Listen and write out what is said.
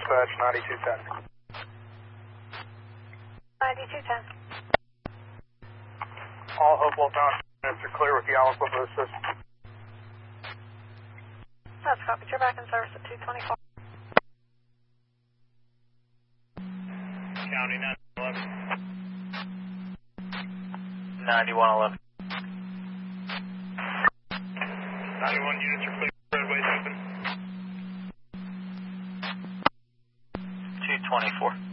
dispatch 9210. 9210. All Hopewell Town units are clear with the Aliquippa assist. That's copy. You're back in service at 224. County 911. 9111. 91 units are clear. Redway's open. 224.